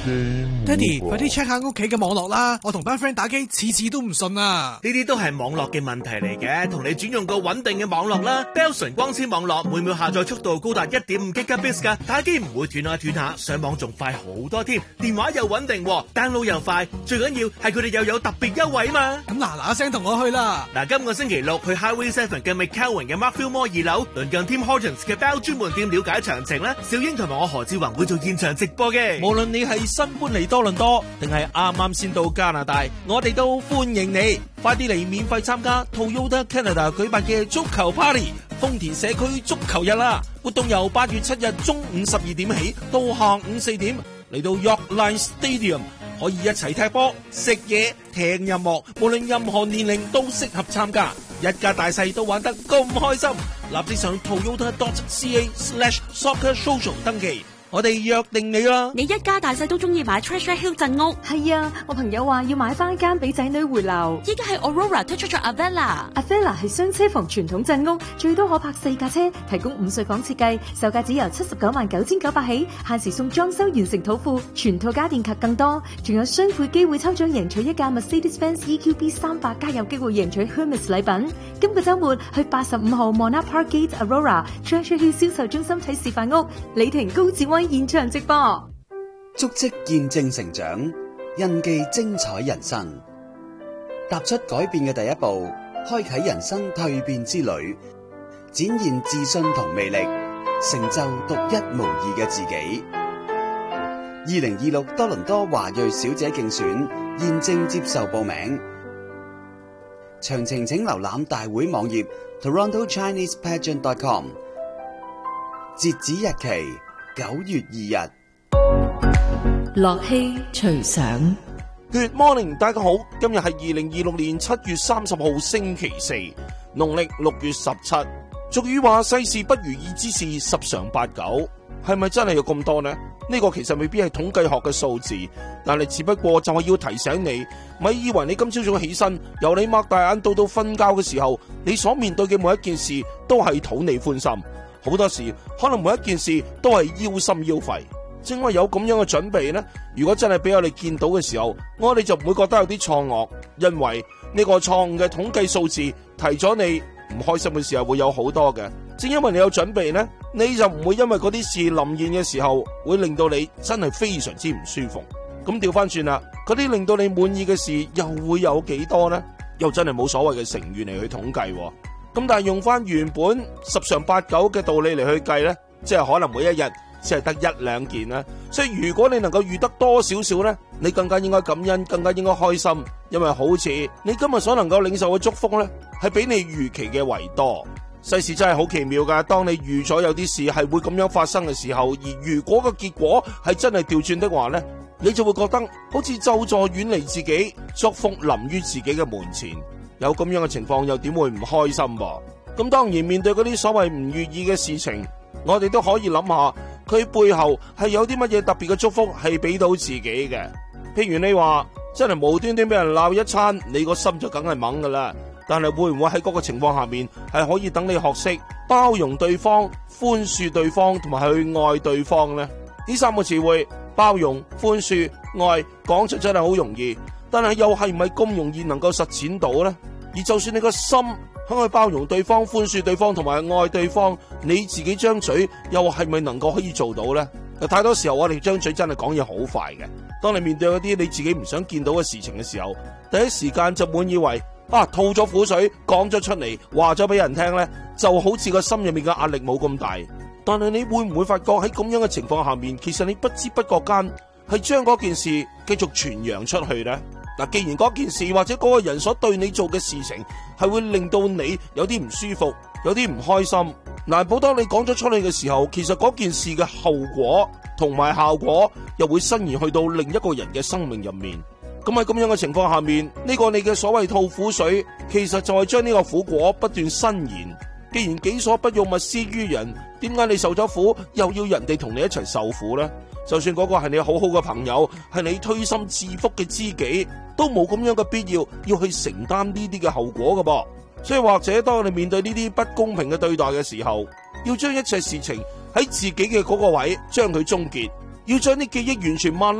爹哋，快啲 check 下屋企嘅網絡啦！我同班 friend 打機，次次都唔順啊！ 呢啲都係網絡嘅問題嚟嘅，同你轉用個穩定嘅網絡啦。Bell 純光纖網絡每秒下載速度高達 1.5 Gbps 噶，打機唔會斷下斷下，上網仲快好多添。電話又穩定，download 又快，最緊要係佢哋又有特別優惠啊嘛！ 咁嗱聲同我去啦！ 嗱，今個星期六去 Highway 7嘅 McCowan 嘅 Markfield Mall 2樓，鄰近 Tim Hortons 嘅 Bell 專門店了解詳情啦。小英同埋我何志宏會做現場直播嘅。 無論你係新搬嚟多倫多，定係啱啱先到加拿大，我哋都歡迎你，快啲嚟免費參加 Toyota Canada 舉辦嘅足球 Party 豐田社區足球日啦！活動由8月7日中午12點起到下午4點，嚟到 Yorkline Stadium， 可以一齊踢波、食嘢、聽音樂，無論任何年齡都適合參加，一家大細都玩得咁開心。立即上 toyota.ca/soccersocial 登記。我哋約定你啦！ 你一家大細都中意買 Treasure Hill 鎮屋。 係啊，我朋友話要買翻間俾仔女回流。 依家係 Aurora 推出咗 Avella。Avella 係雙車房傳統鎮屋，最多可泊4架車，提供5睡房設計，售價只由799900起，限時送裝修完成土庫，全套家電及更多，仲有雙倍機會抽獎贏取一架 Mercedes-Benz EQB 300，加有機會贏取 Hermes 禮品。今個週末去85號 Monarch Park Gate Aurora Treasure Hill 銷售中心睇示範屋，李婷高志威現場直播， 足跡見證成長，印記精彩人生。踏出改變嘅第一步，開啟人生蛻變之旅，展現自信同魅力，成就獨一無二嘅自己。2026多倫多華裔小姐競選現正接受報名，詳情請瀏覽大會網頁 TorontoChinesePageant.com， 截止日期9月2日。 樂器隨想。 Good morning， 大家好，今日係2026年7月30號星期四，農曆6月17。俗語話世事不如意之事十常八九，係咪真係有咁多呢？呢個其實未必係統計學嘅數字，但係只不過就係要提醒你，咪以為你今朝早起身，由你擘大眼到瞓覺嘅時候，你所面對嘅每一件事都係討你歡心。好多時可能每一件事都係腰心腰肺，正因為有咁樣嘅準備呢，如果真係俾我哋見到嘅時候，我哋就唔會覺得有啲錯愕，因為呢個錯誤嘅統計數字提咗你唔開心嘅時候會有好多嘅。正因為你有準備呢，你就唔會因為嗰啲事臨現嘅時候會令到你真係非常之唔舒服。咁調翻轉啦，嗰啲令到你滿意嘅事又會有幾多呢？又真係冇所謂嘅成語嚟去統計。咁但係用翻原本十常八九嘅道理嚟去計呢，即係可能每一日只係得1、2件啦。所以如果你能夠遇得多少少呢，你更加應該感恩，更加應該開心，因為好似你今日所能夠領受嘅祝福呢，係比你預期嘅為多。世事真係好奇妙噶，當你預咗有啲事係會咁樣發生嘅時候，而如果個結果係真係調轉的話呢，你就會覺得好似咒詛遠離自己，祝福臨於自己嘅門前。有咁樣嘅情況又點會唔開心噃？咁當然面對嗰啲所謂唔願意嘅事情，我哋都可以諗下佢背後係有啲乜嘢特別嘅祝福係俾到自己嘅。譬如你話真係無端端俾人鬧一餐，你個心就梗係懵噶啦。但係會唔會喺嗰個情況下面係可以等你學識包容對方、寬恕對方同埋去愛對方呢？呢3個詞彙包容、寬恕、愛講出真係好容易，但係又係唔係咁容易能夠實踐到呢？而就算你個心肯去包容對方、寬恕對方同埋愛對方，你自己張嘴又係咪能夠可以做到呢？太多時候我哋張嘴真係講嘢好快嘅，當你面對嗰啲你自己唔想見到嘅事情嘅時候，第一時間就滿以為吐咗苦水講咗出嚟，話咗俾人聽呢，就好似個心入面嘅壓力冇咁大。但係你會唔會發覺喺咁樣嘅情況下面，其實你不知不覺間係將嗰件事繼續傳揚出去呢？嗱，既然嗰件事或者嗰個人所對你做嘅事情係會令到你有啲唔舒服，有啲唔開心，難保當你講咗出去嘅時候，其實嗰件事嘅後果同埋效果又會伸延去到另一個人嘅生命入面。咁喺咁樣嘅情況下面，呢個你嘅所謂吐苦水，其實就係將呢個苦果不斷伸延。既然己所不欲，勿施於人，點解你受咗苦，又要人哋同你一齊受苦呢？就算嗰個係你好好嘅朋友，係你推心置腹嘅知己，都冇咁樣嘅必要要去承擔呢啲嘅後果㗎噃。所以或者當你面對呢啲不公平嘅對待嘅時候，要將一切事情喺自己嘅嗰個位將佢終結，要將啲記憶完全抹